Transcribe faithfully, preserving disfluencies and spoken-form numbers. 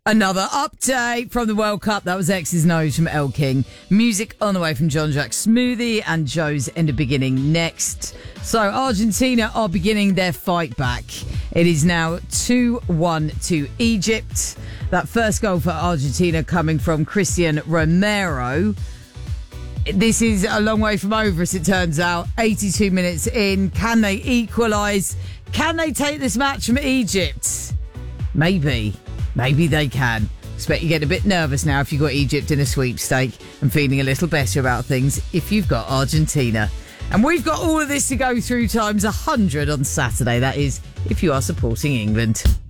Another update from the World Cup. That was X's Nose from El King. Music on the way from John Jack Smoothie and Joe's in the beginning next. So Argentina are beginning their fight back. It is now two one to Egypt. That first goal for Argentina coming from Christian Romero. This is a long way from over, as it turns out. eighty-two minutes in. Can they equalise? Can they take this match from Egypt? Maybe. Maybe they can. Expect you get a bit nervous now if you've got Egypt in a sweepstake, and feeling a little better about things if you've got Argentina. And we've got all of this to go through times one hundred on Saturday. That is, if you are supporting England.